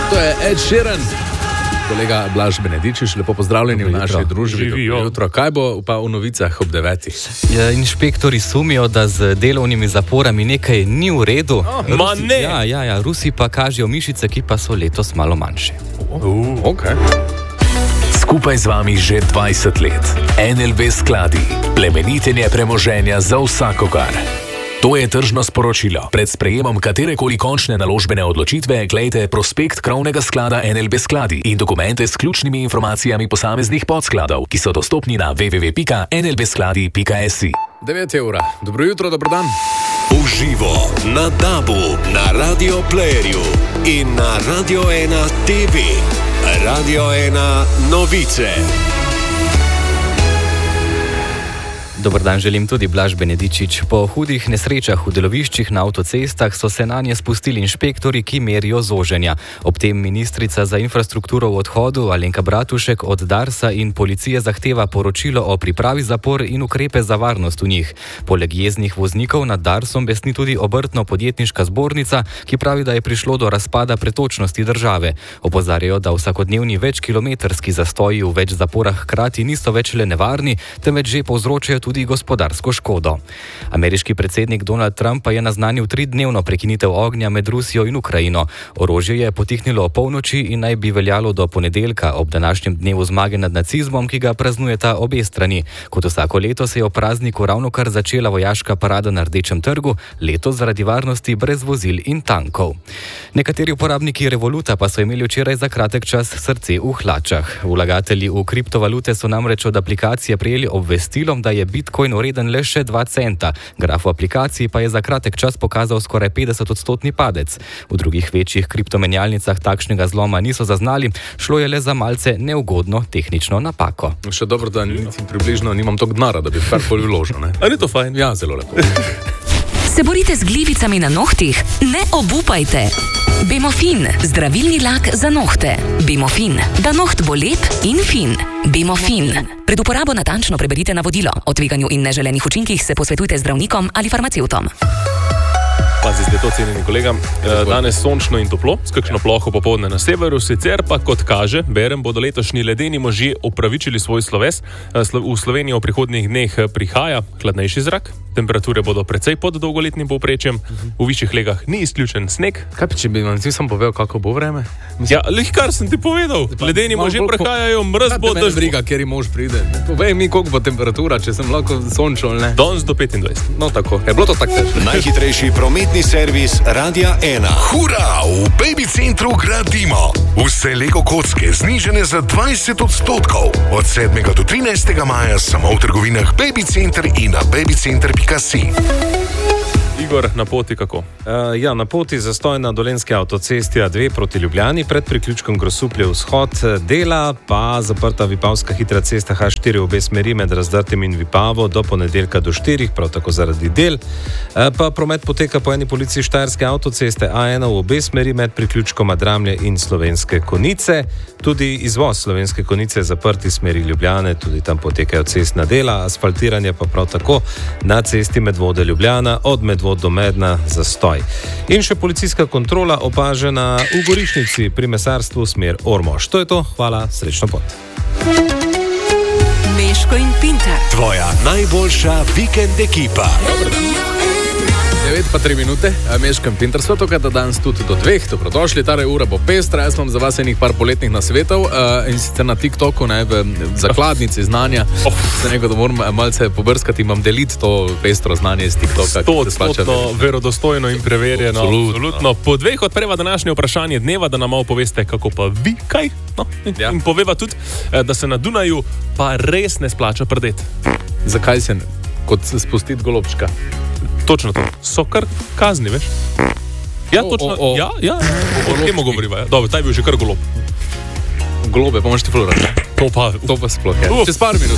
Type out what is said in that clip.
To je Ed Sheeran. Kolega Blaž Benedičič, lepo pozdravljeni v naši družbi. Jutro. Kaj bo pa v novicah ob 9? Inšpektori sumijo, da z delovnimi zaporami nekaj ni v redu. Rusi pa kažejo mišice, ki pa so letos malo manjše. Okay. Skupaj z vami že 20 let. NLB skladi. Plemenitenje premoženja za vsakogar. To je tržno sporočilo. Pred sprejemom katerekoli končne naložbene odločitve glejte prospekt krovnega sklada NLB skladi in dokumente s ključnimi informacijami posameznih podskladov, ki so dostopni na www.nlbskladi.si. 9 ura. Dobro jutro, dober dan. Uživo na DAB-u, na Radio Playerju in na Radio 1 TV. Radio 1 novice. Dober dan želim tudi Blaž Benedičič. Po hudih nesrečah v deloviščih na avtocestah so se nanje spustili inšpektori, ki merijo zoženja. Ob tem ministrica za infrastrukturo v odhodu Alenka Bratušek od Darsa in policije zahteva poročilo o pripravi zapor in ukrepe za varnost v njih. Poleg jeznih voznikov nad Darsom besni tudi obrtno-podjetniška zbornica, ki pravi, da je prišlo do razpada pretočnosti države. Opozarjajo, da vsakodnevni večkilometrski zastoji v več zaporah hkrati niso več le nevarni, temveč že povzročajo tudi gospodarsko škodo. Ameriški predsednik Donald Trump pa je naznanil 3-dnevno prekinitev ognja med Rusijo in Ukrajino. Orožje je potihnilo o polnoči in naj bi veljalo do ponedeljka ob današnjem dnevu zmage nad nacizmom, ki ga praznujeta obe strani. Kot vsako leto se je o prazniku ravnokar začela vojaška parada na Rdečem trgu, letos zaradi varnosti brez vozil in tankov. Nekateri uporabniki Revoluta pa so imeli včeraj za kratek čas srce v hlačah. Vlagatelji v kriptovalute so namreč od aplikacije prejeli obvestilo, da je Bitcoin vreden le še 2 centa. Graf v aplikaciji pa je za kratek čas pokazal skoraj 50% padec. V drugih večjih kriptomenjalnicah takšnega zloma niso zaznali, šlo je le za malce neugodno tehnično napako. Še dobro, da približno nimam toliko denarja, da bi karkoli vložil. Ali je to fajn? Ja, zelo lepo. Se borite z glivicami na nohtih? Ne obupajte! Bemofin, zdravilni lak za nohte. Bemofin, da noht bo lep in fin. Bemofin. Pred uporabo natančno preberite navodilo. O tveganju in neželenih učinkih se posvetujte z zdravnikom ali farmacevtom. Pazi, zdaj to cenjeni kolega. Danes sončno in toplo, s kakšno ploho popoldne na severu, sicer pa, kot kaže, berem, bodo letošnji ledeni možje opravičili svoj sloves. V Sloveniji v prihodnjih dneh prihaja hladnejši zrak, temperature bodo precej pod dolgoletnim povprečjem, v višjih legah ni izključen sneg. Kaj pa, če bi vam sam povedal, kako bo vreme? Ja, kar sem ti povedal. Ledeni možje prihajajo, mraz bo dež. Briga, kjer mož pride. Povej mi, koliko bo temperatura, če sem lahko sončil, ne? Danes do 25. No, tako. Je bilo to tako težko. Najhitrejši prometni servis Radia 1. Hurra! V Baby Centru gradimo! Vse Lego kocke znižene za 20%. Od 7. do 13. maja samo v trgovinah Baby Center in na babycenter.si. Igor, na poti kako? Na poti zastoj na dolenski avtocesti A2 proti Ljubljani, pred priključkom Grosuplje vzhod, dela pa zaprta Vipavska hitra cesta H4 v obe smeri med Razdrtim in Vipavo do ponedeljka do 4, prav tako zaradi del. Pa promet poteka po eni policiji Štajerske avtoceste A1 v obe smeri med priključkom Adramlje in Slovenske Konjice. Tudi izvoz Slovenske Konjice je zaprt iz smeri Ljubljane, tudi tam potekajo cestna dela, asfaltiranje pa prav tako na cesti Medvode Ljubljana od Medvod do Medna zastoj. In še policijska kontrola opažena v Gorišnici pri mesarstvu smer Ormož. To je to, hvala, srečno pot. Meško in Pintar. Tvoja najboljša vikend ekipa. 9 pa 3 minute, Meško in Pintar sva tukaj, da danes tudi do 2. Dobrodošli, ta ura bo pestra, jaz imam za vas enih par poletnih nasvetov in sicer na TikToku, v zakladnici znanja. Se nekaj, da moram malce pobrskati, imam deliti to pestro znanje iz TikToka. 100% verodostojno in preverjeno. Absolutno. Po 2 odpreva današnje vprašanje dneva, da nam malo poveste, kako pa vi kaj. No? In poveva tudi, da se na Dunaju pa res ne splača prdeti. Zakaj se kot spustiti golobčka? Točno to. So kar kazni, veš? Ja, točno. Ja. O tem govoriva. Dobro, taj bil že kar golob. Golobe, pa moš ti flora. To pa sploh je. Čez par minut.